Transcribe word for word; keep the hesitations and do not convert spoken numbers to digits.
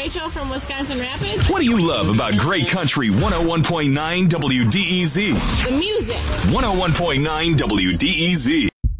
Rachel from Wisconsin Rapids. What do you love about Great Country one oh one point nine W D E Z? The music. one oh one point nine W D E Z.